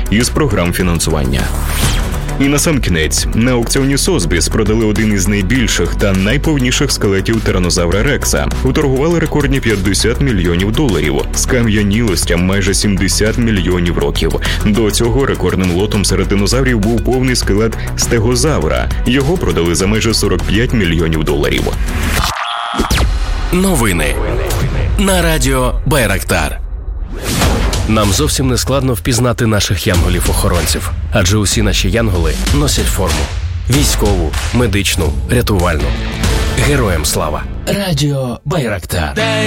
із програм фінансування. І насамкінець, на аукціоні Созбіс продали один із найбільших та найповніших скелетів тиранозавра Рекса. Уторгували рекордні $50 мільйонів, скам'янілостям майже 70 мільйонів років. До цього рекордним лотом серед динозаврів був повний скелет стегозавра. Його продали за майже $45 мільйонів. Новини на радіо Байрактар. Нам зовсім не складно впізнати наших янголів-охоронців, адже усі наші янголи носять форму. Військову, медичну, рятувальну. Героям слава! Радіо Байрактар.